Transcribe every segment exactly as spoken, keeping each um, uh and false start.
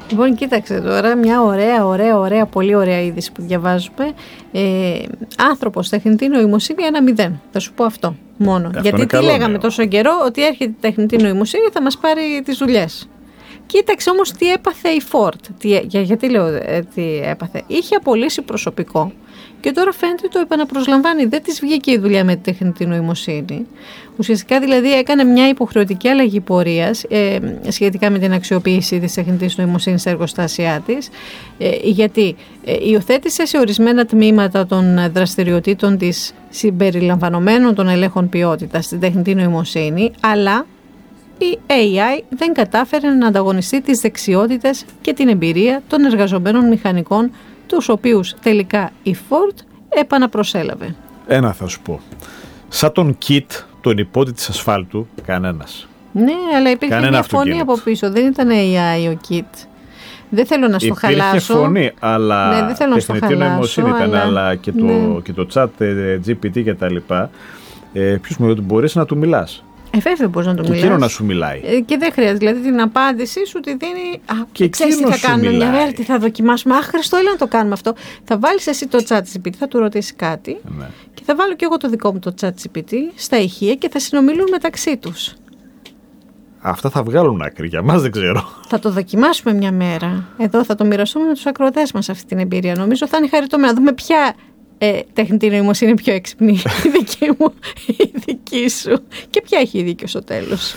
Λοιπόν, κοίταξε τώρα μια ωραία, ωραία, ωραία, πολύ ωραία είδηση που διαβάζουμε. Ε, άνθρωπος, τεχνητή νοημοσύνη ένα μηδέν. Θα σου πω αυτό μόνο. Αυτό γιατί τι λέγαμε νέο. τόσο καιρό, ότι έρχεται η τεχνητή νοημοσύνη, θα μας πάρει τις δουλειές. Κοίταξε όμως τι έπαθε η Ford. Τι, για, γιατί λέω ε, τι έπαθε. Είχε απολύσει προσωπικό και τώρα φαίνεται ότι το επαναπροσλαμβάνει. Δεν της βγήκε η δουλειά με τη τεχνητή νοημοσύνη. Ουσιαστικά δηλαδή έκανε μια υποχρεωτική αλλαγή πορείας ε, σχετικά με την αξιοποίηση της τεχνητής νοημοσύνης στα εργοστάσια της. Ε, γιατί ε, υιοθέτησε σε ορισμένα τμήματα των δραστηριοτήτων της συμπεριλαμβανομένων των ελέγχων ποιότητας στην τεχνητή νοημοσύνη, αλλά η έι άι δεν κατάφερε να ανταγωνιστεί τις δεξιότητες και την εμπειρία των εργαζομένων μηχανικών, τους οποίους τελικά η Ford επαναπροσέλαβε. Ένα θα σου πω. Σαν τον Kit, τον υπότη της ασφάλτου, κανένας. Ναι, αλλά υπήρχε Κανένα μια αυτοκίνητο. φωνή από πίσω. Δεν ήταν έι άι ο Kit. Δεν θέλω να στο Υπήρχε χαλάσω. φωνή, αλλά ναι, δεν θέλω να στο τεχνητή χαλάσω, νοημοσύνη ήταν, αλλά, αλλά και το, ναι. και το chat τζι πι τι και τα λοιπά. Ε, ποιος μου λέει ότι μπορείς να του μιλάς. Ε, βέβαια μπορείς να του Και μιλάς. εκείνο να σου μιλάει. Ε, και δεν χρειάζεται. Δηλαδή την απάντηση σου τη δίνει. Α, Και ξέρεις τι εκείνος θα σου κάνουμε μια μιλάει. μέρα, τι θα δοκιμάσουμε. Αχ, Χριστό, έλα να το κάνουμε αυτό. Θα βάλεις εσύ το chat τζι πι τι, θα του ρωτήσει κάτι. Ναι. Και θα βάλω και εγώ το δικό μου το chat τζι πι τι στα ηχεία και θα συνομιλούν μεταξύ τους. Αυτά θα βγάλουν άκρη, για μας δεν ξέρω. Θα το δοκιμάσουμε μια μέρα. Εδώ θα το μοιραστούμε με τους ακροατές μας αυτή την εμπειρία. Νομίζω θα είναι χαριτωμένο. Να δούμε ποια ε, τεχνητή νοημοσύνη είναι πιο έξυπνη. Η δική μου, η δική σου. Και ποια έχει δίκιο στο τέλος.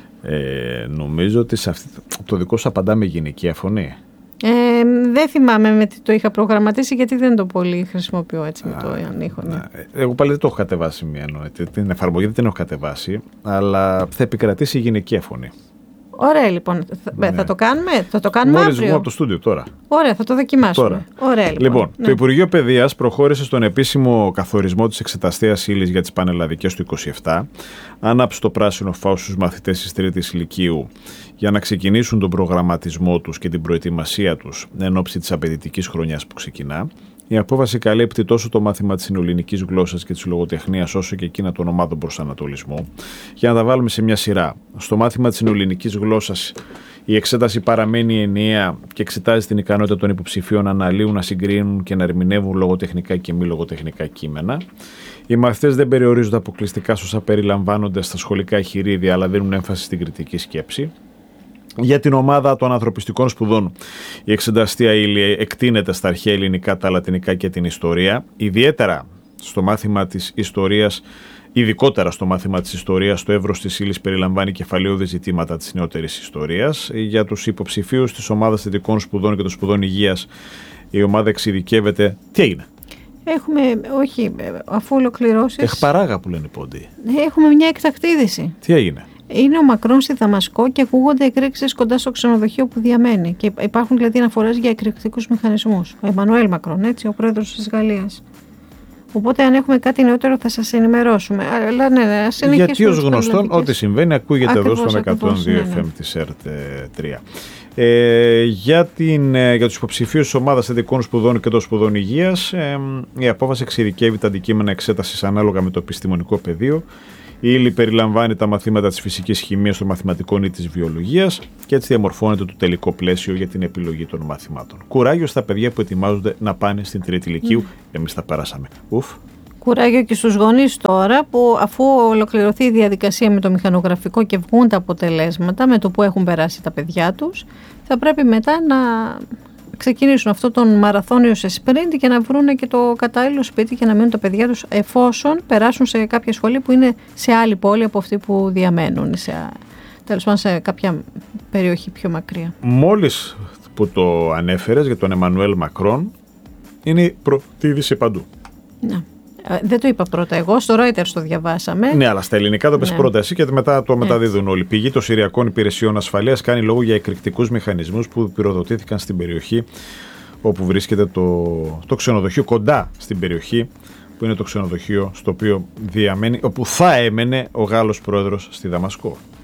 Ε, νομίζω ότι σε αυτή, το δικό σου απαντά με γυναικεία φωνή. Ε, δεν θυμάμαι με τι το είχα προγραμματίσει, γιατί δεν το πολύ χρησιμοποιώ έτσι με το ήχο. Ναι. Εγώ πάλι δεν το έχω κατεβάσει μία εννοείται. Την εφαρμογή δεν την έχω κατεβάσει, αλλά θα επικρατήσει η γυναικεία φωνή. Ωραία, λοιπόν. Θα, Ναι. θα το κάνουμε, θα το κάνουμε Μόλις αύριο. βγούμε από το στούντιο τώρα. Ωραία, θα το δοκιμάσουμε. Τώρα. Ωραία, λοιπόν. Λοιπόν, Ναι. το Υπουργείο Παιδείας προχώρησε στον επίσημο καθορισμό της εξεταστέας ύλης για τις πανελλαδικές του είκοσι επτά. Άναψε το πράσινο φως στους μαθητές της τρίτης λυκείου για να ξεκινήσουν τον προγραμματισμό τους και την προετοιμασία τους εν ώψη της απαιτητικής χρονιάς που ξεκινά. Η απόφαση καλύπτει τόσο το μάθημα της ελληνικής γλώσσας και της λογοτεχνίας, όσο και εκείνα των ομάδων προσανατολισμού. Για να τα βάλουμε σε μια σειρά. Στο μάθημα της ελληνικής γλώσσας, η εξέταση παραμένει ενιαία και εξετάζει την ικανότητα των υποψηφίων να αναλύουν, να συγκρίνουν και να ερμηνεύουν λογοτεχνικά και μη λογοτεχνικά κείμενα. Οι μαθητές δεν περιορίζονται αποκλειστικά σε όσα περιλαμβάνονται στα σχολικά εγχειρίδια, αλλά δίνουν έμφαση στην κριτική σκέψη. Για την ομάδα των ανθρωπιστικών σπουδών, η εξεταστία ύλη εκτείνεται στα αρχαία ελληνικά, τα λατινικά και την ιστορία, ιδιαίτερα στο μάθημα της ιστορίας. Ειδικότερα στο μάθημα της ιστορίας, το εύρος της ύλης περιλαμβάνει κεφαλαιώδη ζητήματα της νεότερης ιστορίας. Για τους υποψηφίους της ομάδας θετικών σπουδών και των σπουδών υγείας, η ομάδα εξειδικεύεται. Τι έγινε? Έχουμε, όχι, αφού ολοκληρώσεις. Εχπαράγα που λένε οι πόντιοι. Έχουμε μια εκτακτή είδηση. Τι έγινε? Είναι ο Μακρόν στη Δαμασκό και ακούγονται εκρήξεις κοντά στο ξενοδοχείο που διαμένει. Και υπάρχουν δηλαδή αναφορές για εκρηκτικούς μηχανισμούς. Ο Εμμανουέλ Μακρόν, έτσι, ο πρόεδρος της Γαλλίας. Οπότε, αν έχουμε κάτι νεότερο, θα σας ενημερώσουμε. Αλλά ναι, ναι, ας συνεχίσουμε. Γιατί ως γνωστόν, ό,τι συμβαίνει ακούγεται Ακριβώς, εδώ στον εκατόν δύο ακριβώς, ναι, ναι. εφ εμ της ΕΡΤ τρία. Ε, για, την, ε, για τους υποψηφίους της ομάδας θετικών σπουδών και των σπουδών υγείας, ε, η απόφαση εξειδικεύει τα αντικείμενα εξέτασης ανάλογα με το επιστημονικό πεδίο. Η ύλη περιλαμβάνει τα μαθήματα της φυσικής χημείας, των μαθηματικών ή της βιολογίας και έτσι διαμορφώνεται το τελικό πλαίσιο για την επιλογή των μαθημάτων. Κουράγιο στα παιδιά που ετοιμάζονται να πάνε στην τρίτη λυκείου. Mm. Εμείς τα περάσαμε. Ουφ. Κουράγιο και στους γονείς τώρα που, αφού ολοκληρωθεί η διαδικασία με το μηχανογραφικό και βγουν τα αποτελέσματα με το που έχουν περάσει τα παιδιά τους, θα πρέπει μετά να ξεκινήσουν αυτό τον μαραθώνιο σε σπριντ και να βρουν και το κατάλληλο σπίτι και να μείνουν τα παιδιά τους, εφόσον περάσουν σε κάποια σχολή που είναι σε άλλη πόλη από αυτή που διαμένουν, σε, τέλος πάντων σε κάποια περιοχή πιο μακριά. Μόλις που το ανέφερες για τον Εμμανουέλ Μακρόν, είναι η πρώτη είδηση παντού. Ναι. Δεν το είπα πρώτα εγώ, στο Reuters το διαβάσαμε. Ναι, αλλά στα ελληνικά το πες ναι. πρώτα εσύ και μετά το μεταδίδουν όλοι. Πηγή των Συριακών Υπηρεσιών Ασφαλείας κάνει λόγο για εκρηκτικούς μηχανισμούς που πυροδοτήθηκαν στην περιοχή όπου βρίσκεται το, το ξενοδοχείο, κοντά στην περιοχή που είναι το ξενοδοχείο στο οποίο διαμένει, όπου θα έμενε ο Γάλλος πρόεδρος στη Δαμασκό.